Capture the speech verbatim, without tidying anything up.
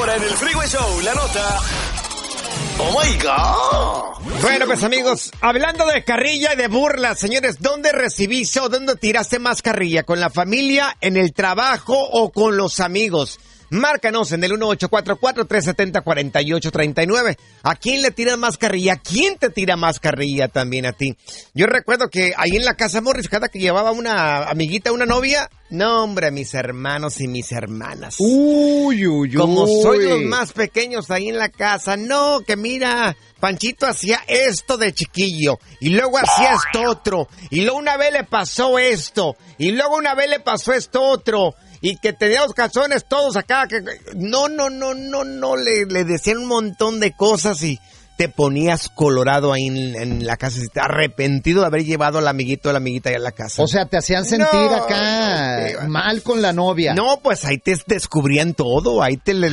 Ahora en el Freeway Show, la nota... ¡Oh, my God! Bueno, pues, amigos, hablando de carrilla y de burlas, señores, ¿dónde recibiste o dónde tiraste más carrilla? ¿Con la familia, en el trabajo o con los amigos? Márcanos en el uno ocho cuatro cuatro, tres siete cero, cuatro ocho tres nueve. ¿A quién le tiras más carrilla? ¿Quién te tira más carrilla también a ti? Yo recuerdo que ahí en la casa Morris, cada que llevaba una amiguita, una novia, no, hombre, mis hermanos y mis hermanas. Uy, uy, uy. Como soy los más pequeños ahí en la casa, no, que mira, Panchito hacía esto de chiquillo, y luego hacía esto otro, y luego una vez le pasó esto, y luego una vez le pasó esto otro, y que teníamos calzones todos acá, que no, no, no, no, no, le, le decían un montón de cosas y te ponías colorado ahí en, en la casa, arrepentido de haber llevado al amiguito o la amiguita ahí a la casa. O sea, te hacían sentir no, acá no, mal con la novia. No, pues ahí te descubrían todo, ahí te le